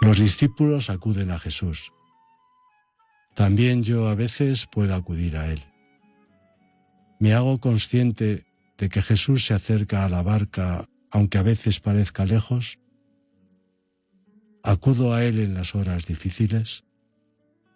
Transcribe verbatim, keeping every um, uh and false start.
Los discípulos acuden a Jesús. También yo a veces puedo acudir a Él. Me hago consciente de que Jesús se acerca a la barca, aunque a veces parezca lejos. Acudo a Él en las horas difíciles.